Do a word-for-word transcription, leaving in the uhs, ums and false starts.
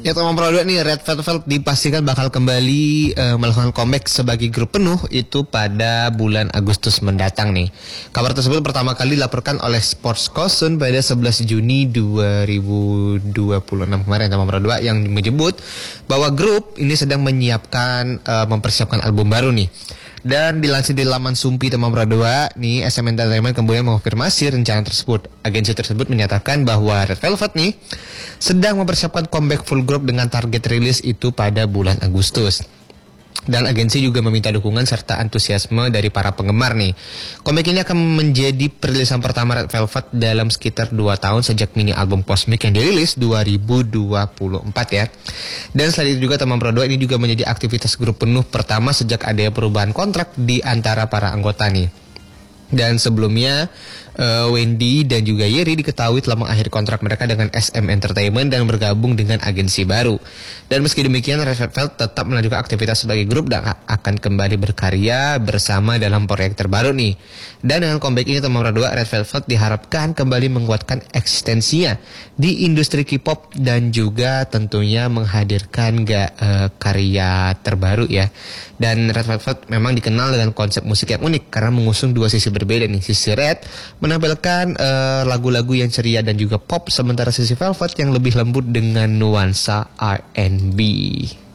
Ya teman Pro dua nih, Red Velvet dipastikan bakal kembali uh, melakukan comeback sebagai grup penuh itu pada bulan Agustus mendatang nih. Kabar tersebut pertama kali dilaporkan oleh Sports Cousin pada sebelas Juni dua ribu dua puluh enam kemarin teman Pro dua yang menyebut bahwa grup ini sedang menyiapkan uh, mempersiapkan album baru nih. Dan dilansir di laman Sumpi teman Pro dua nih, S M Entertainment kemudian mengonfirmasi rencana tersebut. Agensi tersebut menyatakan bahwa Red Velvet nih sedang mempersiapkan comeback full group dengan target rilis itu pada bulan Agustus. Dan agensi juga meminta dukungan serta antusiasme dari para penggemar nih. Comeback ini akan menjadi perilisan pertama Red Velvet dalam sekitar dua tahun sejak mini album Cosmic yang dirilis dua ribu dua puluh empat ya. Dan selain itu juga teman Pro dua ini juga menjadi aktivitas grup penuh pertama sejak adanya perubahan kontrak di antara para anggota nih. Dan sebelumnya uh, Wendy dan juga Yeri diketahui telah mengakhiri kontrak mereka dengan S M Entertainment dan bergabung dengan agensi baru. Dan meski demikian Red Velvet tetap melanjutkan aktivitas sebagai grup dan akan kembali berkarya bersama dalam proyek terbaru nih. Dan dengan comeback ini teman dua, Red Velvet diharapkan kembali menguatkan eksistensinya di industri K-pop dan juga tentunya menghadirkan ga, uh, karya terbaru ya. Dan Red Velvet memang dikenal dengan konsep musik yang unik karena mengusung dua sisi berbeda nih. Sisi Red menampilkan uh, lagu-lagu yang ceria dan juga pop, sementara sisi Velvet yang lebih lembut dengan nuansa R and B.